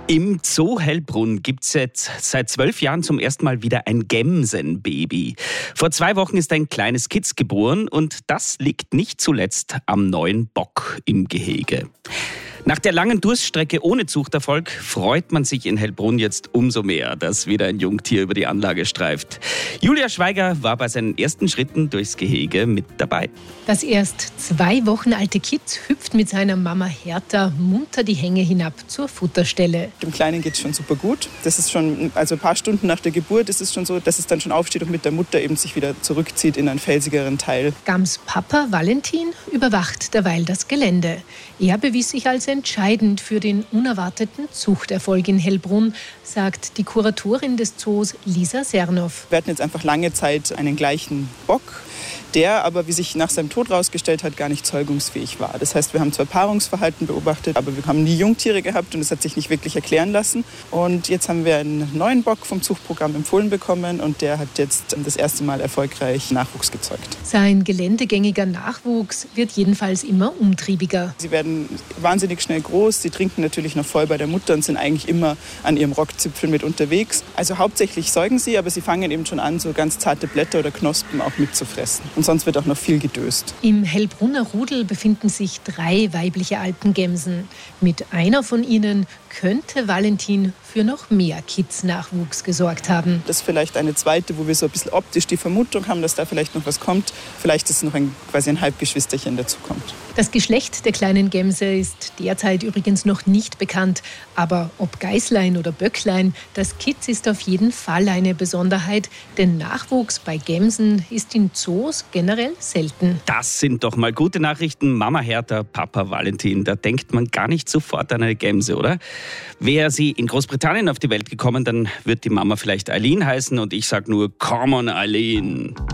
Im Zoo Hellbrunn gibt es jetzt seit 12 Jahren zum ersten Mal wieder ein Gämsenbaby. Vor 2 Wochen ist ein kleines Kitz geboren und das liegt nicht zuletzt am neuen Bock im Gehege. Nach der langen Durststrecke ohne Zuchterfolg freut man sich in Hellbrunn jetzt umso mehr, dass wieder ein Jungtier über die Anlage streift. Julia Schweiger war bei seinen ersten Schritten durchs Gehege mit dabei. Das erst 2 Wochen alte Kitz hüpft mit seiner Mama Hertha munter die Hänge hinab zur Futterstelle. Dem Kleinen geht es schon super gut. Das ist schon, also ein paar Stunden nach der Geburt ist es schon so, dass es dann schon aufsteht und mit der Mutter eben sich wieder zurückzieht in einen felsigeren Teil. Gams Papa Valentin überwacht derweil das Gelände. Er bewies sich als entscheidend für den unerwarteten Zuchterfolg in Hellbrunn, sagt die Kuratorin des Zoos Lisa Sernow. Wir hatten jetzt einfach lange Zeit einen gleichen Bock, der aber, wie sich nach seinem Tod herausgestellt hat, gar nicht zeugungsfähig war. Das heißt, wir haben zwar Paarungsverhalten beobachtet, aber wir haben nie Jungtiere gehabt und es hat sich nicht wirklich erklären lassen. Und jetzt haben wir einen neuen Bock vom Zuchtprogramm empfohlen bekommen und der hat jetzt das erste Mal erfolgreich Nachwuchs gezeugt. Sein geländegängiger Nachwuchs wird jedenfalls immer umtriebiger. Sie werden wahnsinnig schnell groß, sie trinken natürlich noch voll bei der Mutter und sind eigentlich immer an ihrem Rockzipfel mit unterwegs. Also hauptsächlich säugen sie, aber sie fangen eben schon an, so ganz zarte Blätter oder Knospen auch mitzufressen. Und sonst wird auch noch viel gedöst. Im Hellbrunner Rudel befinden sich 3 weibliche Alpengämsen. Mit einer von ihnen könnte Valentin für noch mehr Kitznachwuchs gesorgt haben. Das ist vielleicht eine zweite, wo wir so ein bisschen optisch die Vermutung haben, dass da vielleicht noch was kommt. Vielleicht ist noch quasi ein Halbgeschwisterchen dazu kommt. Das Geschlecht der kleinen Gämse ist derzeit übrigens noch nicht bekannt. Aber ob Geißlein oder Böcklein, das Kitz ist auf jeden Fall eine Besonderheit. Denn Nachwuchs bei Gämsen ist in Zoos generell selten. Das sind doch mal gute Nachrichten. Mama Hertha, Papa Valentin, da denkt man gar nicht sofort an eine Gämse, oder? Wäre sie in Großbritannien auf die Welt gekommen, dann wird die Mama vielleicht Eileen heißen und ich sage nur, come on Eileen.